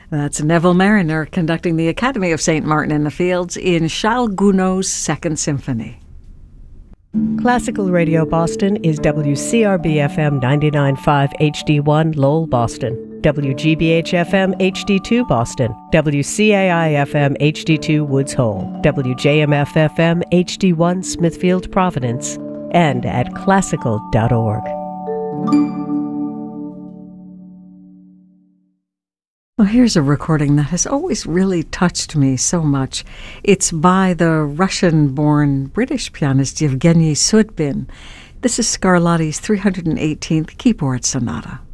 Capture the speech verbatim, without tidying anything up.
That's Neville Mariner conducting the Academy of Saint Martin in the Fields in Charles Gounod's Second Symphony. Classical Radio Boston is W C R B F M ninety-nine point five H D one Lowell, Boston, W G B H F M H D two Boston, W C A I F M H D two Woods Hole, W J M F F M H D one Smithfield, Providence, and at classical dot org. Well, here's a recording that has always really touched me so much. It's by the Russian-born British pianist Yevgeny Sudbin. This is Scarlatti's three hundred eighteenth Keyboard Sonata.